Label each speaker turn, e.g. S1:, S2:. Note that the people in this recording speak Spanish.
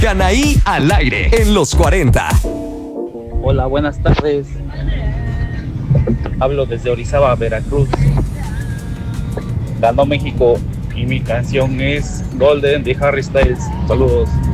S1: Anaí al aire en los 40.
S2: Hola, buenas tardes. Hablo desde Orizaba, Veracruz. Ganó México y mi canción es Golden de Harry Styles. Saludos.